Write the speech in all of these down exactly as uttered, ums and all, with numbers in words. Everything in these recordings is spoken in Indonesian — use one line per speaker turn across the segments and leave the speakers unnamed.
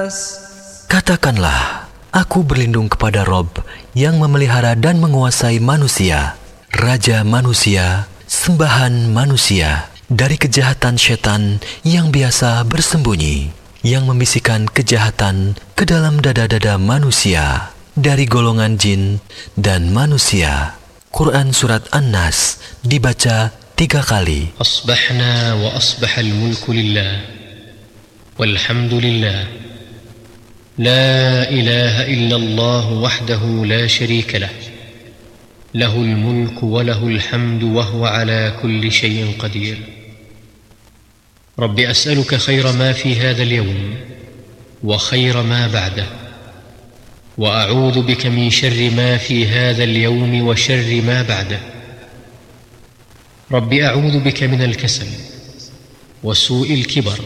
Katakanlah, aku berlindung kepada Rob yang memelihara dan menguasai manusia, Raja manusia, sembahan manusia, dari kejahatan setan yang biasa bersembunyi, yang membisikkan kejahatan ke dalam dada-dada manusia, dari golongan jin dan manusia. Quran Surat An-Nas dibaca tiga kali.
Asbahna wa asbahal mulku lillah, walhamdulillah. لا إله إلا الله وحده لا شريك له له الملك وله الحمد وهو على كل شيء قدير رب أسألك خير ما في هذا اليوم وخير ما بعده وأعوذ بك من شر ما في هذا اليوم وشر ما بعده رب أعوذ بك من الكسل وسوء الكبر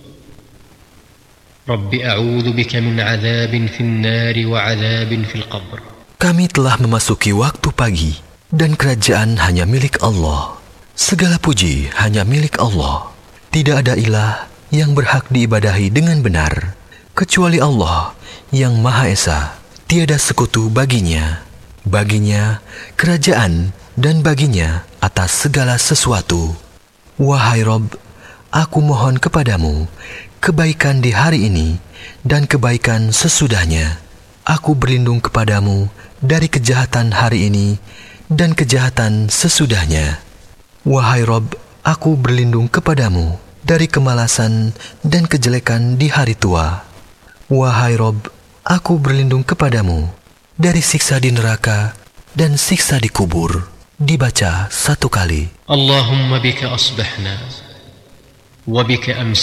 Rabbi a'udzu bika min 'adzabin fin nari wa 'adzabin fil qabr.
Kami telah memasuki waktu pagi dan kerajaan hanya milik Allah. Segala puji hanya milik Allah. Tidak ada ilah yang berhak diibadahi dengan benar kecuali Allah yang Maha Esa. Tiada sekutu baginya. Baginya kerajaan dan baginya atas segala sesuatu. Wahai Rob, aku mohon kepadamu kebaikan di hari ini dan kebaikan sesudahnya. Aku berlindung kepadamu dari kejahatan hari ini dan kejahatan sesudahnya. Wahai Rob, aku berlindung kepadamu dari kemalasan dan kejelekan di hari tua. Wahai Rob, aku berlindung kepadamu dari siksa di neraka dan siksa di kubur. Dibaca satu kali.
Allahumma bika asbahna wa bika amsayna